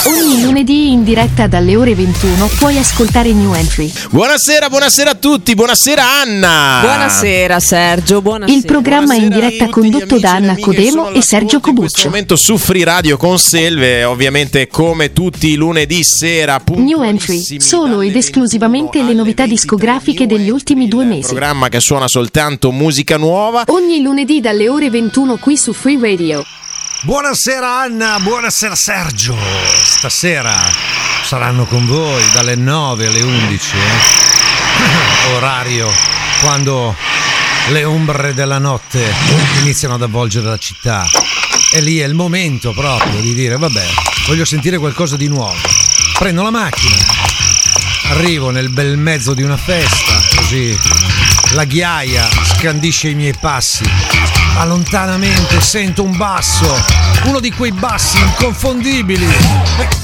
Ogni lunedì in diretta dalle ore 21 puoi ascoltare New Entry. Buonasera a tutti, buonasera Anna. Buonasera Sergio, buonasera. Il programma in diretta condotto da Anna Codemo e Sergio In questo Cobuccio. momento su Free Radio con Selve, ovviamente come tutti i lunedì sera. New Entry, solo ed esclusivamente le novità discografiche degli ultimi 2 mesi. Programma che suona soltanto musica nuova. Ogni lunedì dalle ore 21 qui su Free Radio. Buonasera Anna, buonasera Sergio. Stasera saranno con voi dalle 9 alle 11, orario quando le ombre della notte iniziano ad avvolgere la città. E lì è il momento proprio di dire vabbè, voglio sentire qualcosa di nuovo. Prendo la macchina, arrivo nel bel mezzo di una festa, così la ghiaia scandisce i miei passi. Ma lontanamente sento un basso, uno di quei bassi inconfondibili